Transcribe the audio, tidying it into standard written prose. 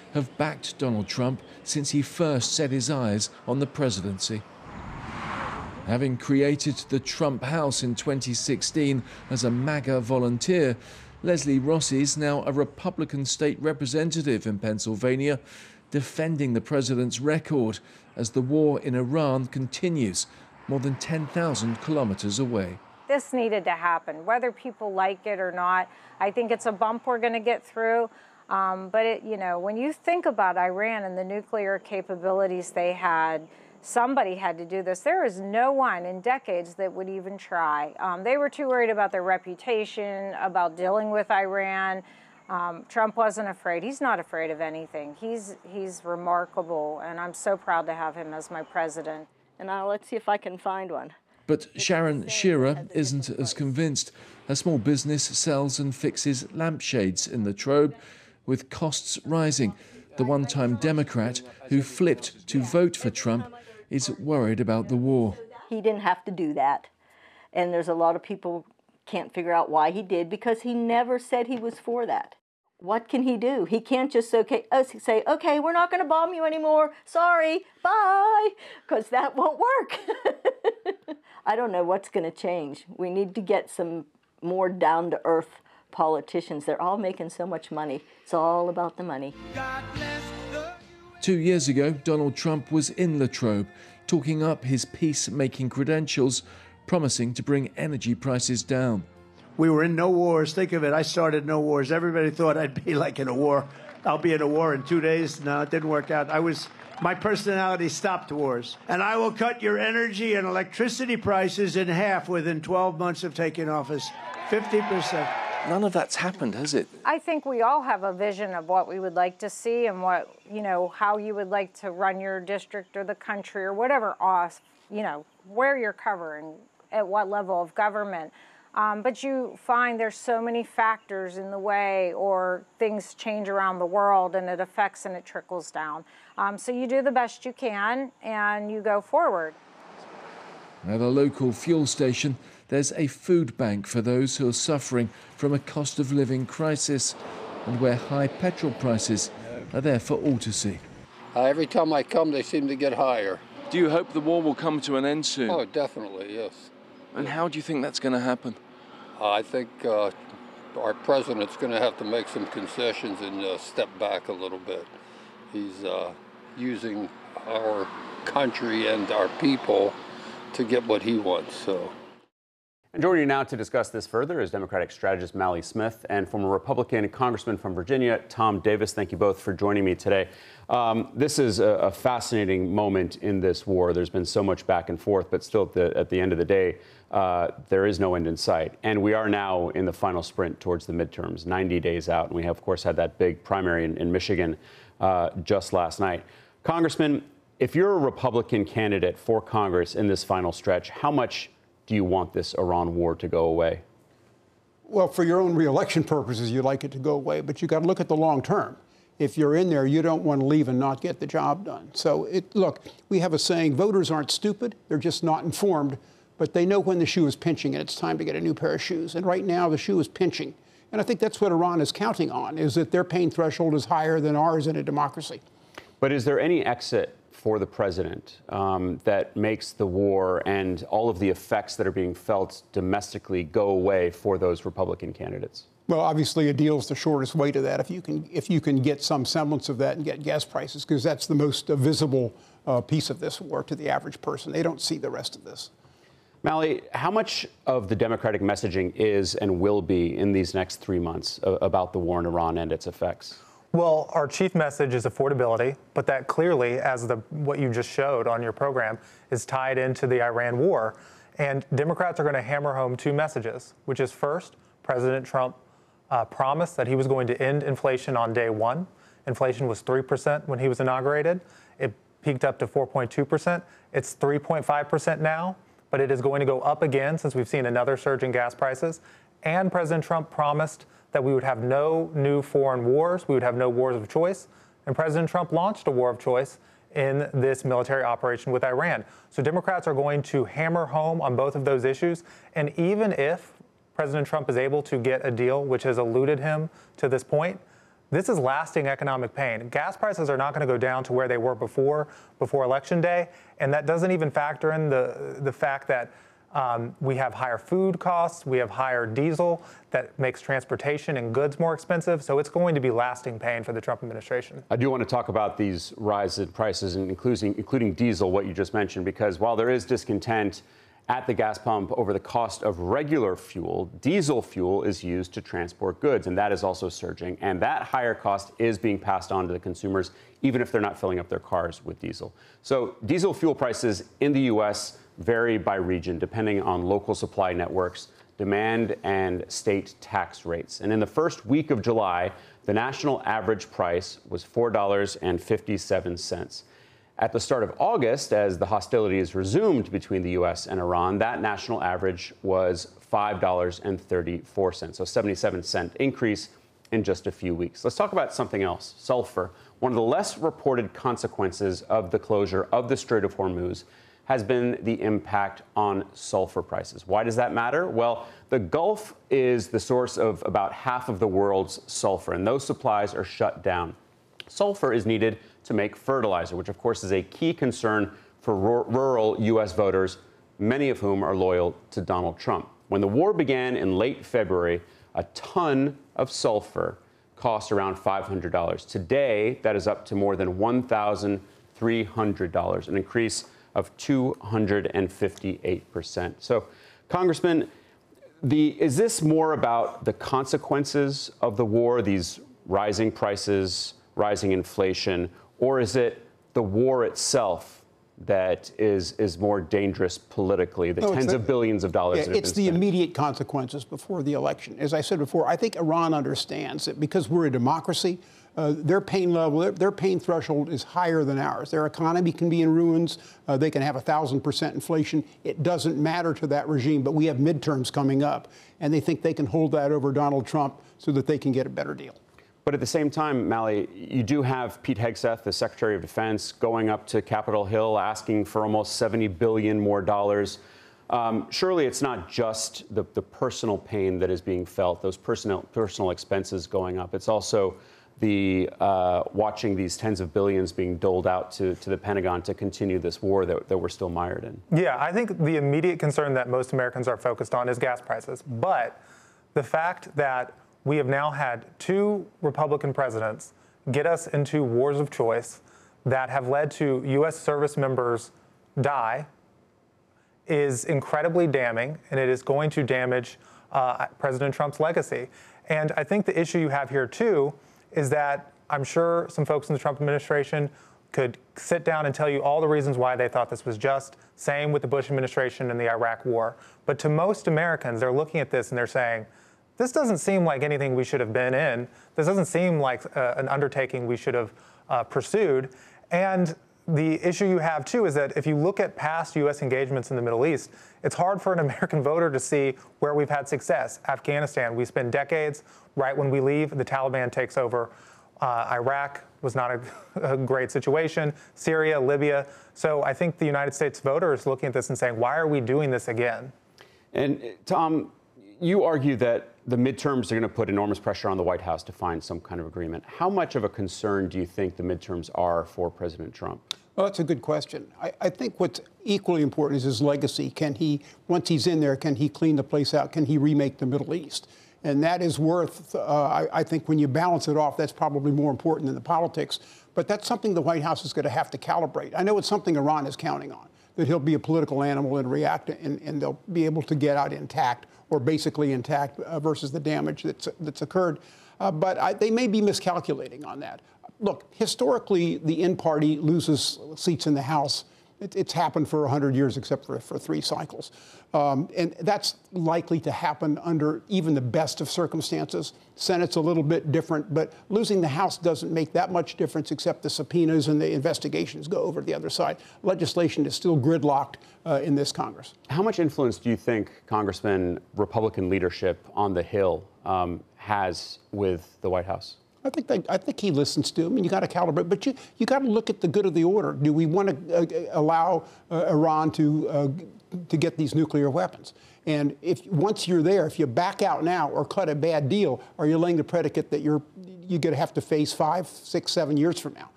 have backed Donald Trump since he first set his eyes on the presidency. Having created the Trump House in 2016 as a MAGA volunteer, Leslie Rossi is now a Republican state representative in Pennsylvania, defending the president's record as the war in Iran continues, more than 10,000 kilometers away. This needed to happen, whether people like it or not. I think it's a bump we're going to get through. But when you think about Iran and the nuclear capabilities they had, somebody had to do this. There is no one in decades that would even try. They were too worried about their reputation, about dealing with Iran. Trump wasn't afraid. He's not afraid of anything. He's remarkable, and I'm so proud to have him as my president. And let's see if I can find one. But Sharon Shearer isn't as convinced. Her small business sells and fixes lampshades in Latrobe, with costs rising. The one-time Democrat who flipped to vote for Trump is worried about the war. He didn't have to do that. And there's a lot of people can't figure out why he did, because he never said he was for that. What can he do? He can't just say, okay, we're not going to bomb you anymore. Sorry, bye, because that won't work. I don't know what's going to change. We need to get some more down-to-earth politicians. They're all making so much money. It's all about the money. 2 years ago, Donald Trump was in Latrobe, talking up his peace-making credentials, promising to bring energy prices down. We were in no wars. Think of it. I started no wars. Everybody thought I'd be like in a war. I'll be in a war in 2 days. No, it didn't work out. My personality stopped wars. And I will cut your energy and electricity prices in half within 12 months of taking office. 50%. None of that's happened, has it? I think we all have a vision of what we would like to see and what, how you would like to run your district or the country or whatever, where you're covering, at what level of government. But you find there's so many factors in the way, or things change around the world and it affects and it trickles down. So you do the best you can and you go forward. At a local fuel station, there's a food bank for those who are suffering from a cost of living crisis, and where high petrol prices are there for all to see. Every time I come, they seem to get higher. Do you hope the war will come to an end soon? Oh, definitely, yes. And how do you think that's going to happen? I think our president's going to have to make some concessions and step back a little bit. He's using our country and our people to get what he wants. So. And joining you now to discuss this further is Democratic strategist Mally Smith and former Republican Congressman from Virginia, Tom Davis. Thank you both for joining me today. This is a fascinating moment in this war. There's been so much back and forth, but still at the end of the day, there is no end in sight. And we are now in the final sprint towards the midterms, 90 days out. And we have, of course, had that big primary in Michigan just last night. Congressman, if you're a Republican candidate for Congress in this final stretch, how much do you want this Iran war to go away? Well, for your own reelection purposes, you'd like it to go away, but you got to look at the long term. If you're in there, you don't want to leave and not get the job done. So, look, we have a saying, voters aren't stupid, they're just not informed, but they know when the shoe is pinching and it's time to get a new pair of shoes. And right now, the shoe is pinching. And I think that's what Iran is counting on, is that their pain threshold is higher than ours in a democracy. But is there any exit for the president that makes the war and all of the effects that are being felt domestically go away for those Republican candidates? Well, obviously, a deal is the shortest way to that. If you can get some semblance of that and get gas prices, because that's the most visible piece of this war to the average person. They don't see the rest of this. Mally, how much of the Democratic messaging is and will be in these next 3 months about the war in Iran and its effects? Well, our chief message is affordability, but that clearly, as what you just showed on your program, is tied into the Iran war. And Democrats are going to hammer home two messages, which is first, President Trump promised that he was going to end inflation on day one. Inflation was 3% when he was inaugurated. It peaked up to 4.2%. It's 3.5% now, but it is going to go up again since we've seen another surge in gas prices. And President Trump promised that we would have no new foreign wars, we would have no wars of choice, and President Trump launched a war of choice in this military operation with Iran. So Democrats are going to hammer home on both of those issues, and even if President Trump is able to get a deal which has eluded him to this point, this is lasting economic pain. Gas prices are not going to go down to where they were before Election Day, and that doesn't even factor in the fact that we have higher food costs, we have higher diesel that makes transportation and goods more expensive, so it's going to be lasting pain for the Trump administration. I do want to talk about these rise in prices, and including diesel, what you just mentioned, because while there is discontent at the gas pump over the cost of regular fuel, diesel fuel is used to transport goods, and that is also surging. And that higher cost is being passed on to the consumers, even if they're not filling up their cars with diesel. So diesel fuel prices in the U.S. vary by region, depending on local supply networks, demand, and state tax rates. And in the first week of July, the national average price was $4.57. At the start of August, as the hostilities resumed between the U.S. and Iran, that national average was $5.34, so 77-cent increase in just a few weeks. Let's talk about something else, sulfur. One of the less reported consequences of the closure of the Strait of Hormuz has been the impact on sulfur prices. Why does that matter? Well, the Gulf is the source of about half of the world's sulfur, and those supplies are shut down. Sulfur is needed to make fertilizer, which of course is a key concern for rural U.S. voters, many of whom are loyal to Donald Trump. When the war began in late February, a ton of sulfur cost around $500. Today, that is up to more than $1,300, an increase of 258%. So, Congressman, is this more about the consequences of the war, these rising prices, rising inflation, or is it the war itself that is more dangerous politically, the tens of billions of dollars that have been spent? It's the immediate consequences before the election. As I said before, I think Iran understands that because we're a democracy, their pain level, their pain threshold is higher than ours. Their economy can be in ruins. They can have 1,000% inflation. It doesn't matter to that regime, but we have midterms coming up, and they think they can hold that over Donald Trump so that they can get a better deal. But at the same time, Mally, you do have Pete Hegseth, the Secretary of Defense, going up to Capitol Hill asking for almost $70 billion more dollars. Surely it's not just the personal pain that is being felt, those personal expenses going up. It's also the watching these tens of billions being doled out to the Pentagon to continue this war that we're still mired in. Yeah, I think the immediate concern that most Americans are focused on is gas prices. But the fact that we have now had 2 Republican presidents get us into wars of choice that have led to U.S. service members die is incredibly damning, and it is going to damage President Trump's legacy. And I think the issue you have here, too, is that I'm sure some folks in the Trump administration could sit down and tell you all the reasons why they thought this was just. Same with the Bush administration and the Iraq war. But to most Americans, they're looking at this and they're saying, this doesn't seem like anything we should have been in. This doesn't seem like an undertaking we should have pursued. And the issue you have, too, is that if you look at past U.S. engagements in the Middle East, it's hard for an American voter to see where we've had success. Afghanistan, we spend decades. Right when we leave, the Taliban takes over. Iraq was not a great situation. Syria, Libya. So I think the United States voter is looking at this and saying, why are we doing this again? And Tom, you argue that the midterms are going to put enormous pressure on the White House to find some kind of agreement. How much of a concern do you think the midterms are for President Trump? Well, that's a good question. I think what's equally important is his legacy. Can he, once he's in there, can he clean the place out? Can he remake the Middle East? And that is worth, I think when you balance it off, that's probably more important than the politics. But that's something the White House is going to have to calibrate. I know it's something Iran is counting on, that he'll be a political animal and react, and they'll be able to get out intact, or basically intact, versus the damage that's occurred. But they may be miscalculating on that. Look, historically, the in party loses seats in the House. It's happened for 100 years, except for 3 cycles. And that's likely to happen under even the best of circumstances. Senate's a little bit different, but losing the House doesn't make that much difference, except the subpoenas and the investigations go over to the other side. Legislation is still gridlocked in this Congress. How much influence do you think, Congressman, Republican leadership on the Hill has with the White House? I think he listens to him, and you got to calibrate. But you got to look at the good of the order. Do we want to allow Iran to get these nuclear weapons? And if once you're there, if you back out now or cut a bad deal, are you laying the predicate that you're going to have to face 5, 6, 7 years from now?